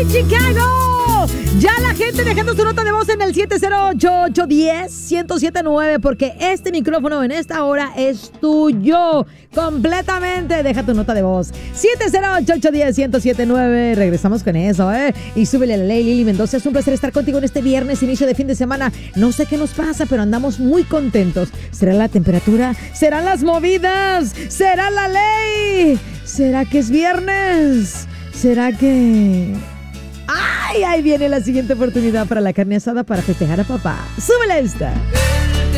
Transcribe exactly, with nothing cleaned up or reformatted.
Chicago. Ya la gente dejando su nota de voz en el siete cero ocho, ocho uno cero, uno cero siete nueve, porque este micrófono en esta hora es tuyo completamente. Deja tu nota de voz siete cero ocho, ocho uno cero, uno cero siete nueve. Regresamos con eso, ¿eh? Y súbele a la ley, Lili Mendoza. Es un placer estar contigo en este viernes, inicio de fin de semana. No sé qué nos pasa, pero andamos muy contentos. ¿Será la temperatura? ¿Serán las movidas? ¿Será la ley? ¿Será que es viernes? ¿Será que...? ¡Ay! Ahí viene la siguiente oportunidad para la carne asada para festejar a papá. ¡Súbele esta!